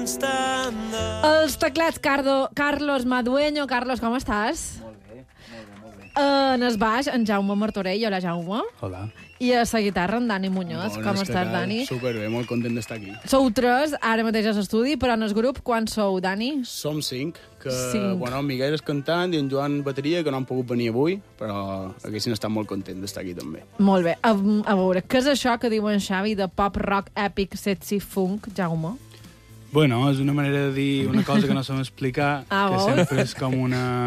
Els teclats Carlos Madueño. Carlos, com estàs? Molt bé. En el baix, en Jaume Martorell. Hola, Jaume. Hola. I a la guitarra, en Dani Muñoz. Com estàs, Dani? Superbé, molt content d'estar aquí. Sou 3, ara mateix a l'estudi, però en el grup, quan sou, Dani? Som 5, que Cinc. bueno, en Miguel és cantant i en Joan bateria, que no han pogut venir avui, però haguessin estat molt contents d'estar aquí també. Molt bé. A veure, què és això que diuen Xavi de pop rock epic sexy funk, Jaume? Bueno, és una manera de dir una cosa que no sabem explicar, Ah, que vols? sempre és com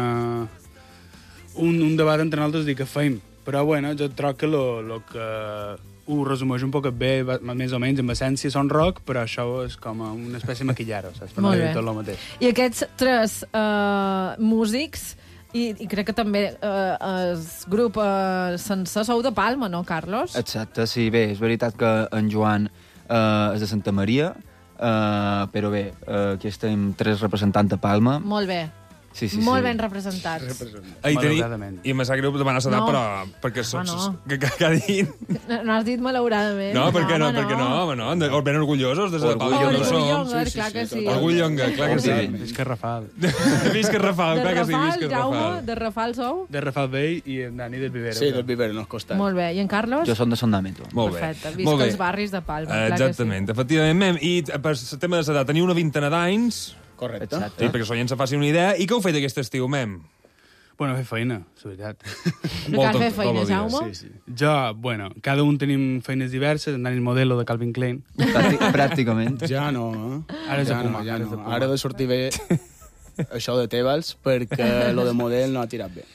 un debat entre nosaltres dir que feim. Però bueno, jo trobo que lo que ho resumeix un poc bé, més o menys, en essència són rock, però això és com una espècie de maquillaro, saps? Per no Molt dir bé. tot el mateix. I aquests 3 músics, i crec que també el grup sencer sou de Palma, no, Carlos? Exacte, sí, bé, és veritat que en Joan és de Santa Maria, però bé, aquí estem 3 representants de Palma. Molt bé. Sí. Molt ben representats. Malauradament. I me sap greu demanar l'edat, No. però perquè Ah, no. que ha dit... No has dit malauradament. No, per què no? home, Per què no, home, no? Ben orgullosos de ser de Palma. Orgull no som. Orgullonger, clar que sí. Orgullonga, clar que sí. Visca Rafal. Visca Rafal, De clar que sí, Rafal, visca Jaume, Rafal. de Rafal sou? De Rafal Vell i en Dani del Vivero. Sí, del Vivero, no, al costat. Molt bé. I en Carlos? Jo som de Son d'Àmbito. Molt bé. Perfecte. Visca Molt bé. els barris de Palma. clar que sí. Exactament, efectivament. I per el tema de l'edat, teniu una vintena d'anys, Correcte. Exacte. sí, perquè la gent se faci una idea. I què heu fet aquest estiu, mem? Bueno, fer feina, és veritat. No cal fer feina, Jaume? Sí. Jo, bueno, cada un tenim feines diverses, en Dani és modelo de Calvin Klein. Pràcticament. Ja no, Ara és de ja Puma, ja ara és de no. Puma. Ara ha de sortir bé això de Tebals, perquè lo de model no ha tirat bé.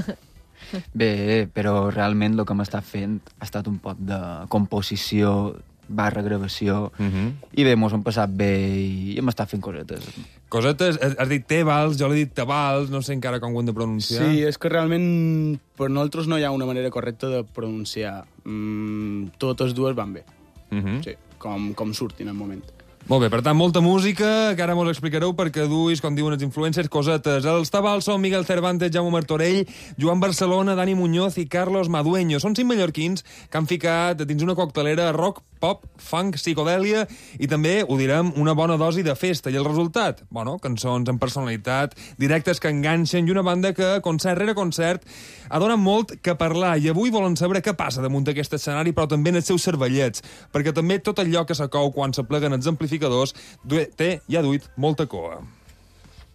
Bé, però realment el que hem estat fent ha estat un poc de composició / gravació, i bé, mos hem passat bé i hem estat fent cosetes. Cosetes, has dit Tebals, jo l'he dit Tabals, no sé encara com ho hem de pronunciar. Sí, és que realment per nosaltres no hi ha una manera correcta de pronunciar. Totes dues van bé. Sí, com surtin en el moment. Molt bé, per tant, molta música, que ara mos explicareu perquè duis, com diuen els influencers, cosetes. Els Tabals són Miguel Cervantes, Jaume Martorell, Joan Barcelona, Dani Muñoz i Carlos Madueño. Són 5 mallorquins que han ficat dins una coctelera rock, pop, funk, psicodèlia i també, ho direm, una bona dosi de festa. I el resultat? Bueno, cançons amb personalitat, directes que enganxen i una banda que, concert rere concert, ha donat molt que parlar. I avui volen saber què passa damunt d'aquest escenari, però també en els seus cervellets, perquè també tot allò que s'acou quan s'apleguen els amplificadors té i ha duit molta coa.